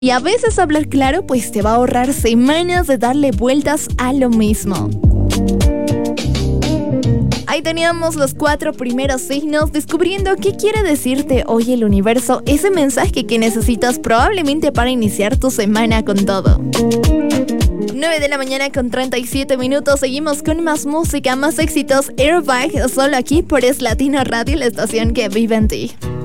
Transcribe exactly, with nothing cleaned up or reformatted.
Y a veces hablar claro pues te va a ahorrar semanas de darle vueltas a lo mismo. Ahí teníamos los cuatro primeros signos, descubriendo qué quiere decirte hoy el universo, ese mensaje que necesitas probablemente para iniciar tu semana con todo. nueve de la mañana con treinta y siete minutos, seguimos con más música, más éxitos, Airbag, solo aquí por Es Latino Radio, la estación que vive en ti.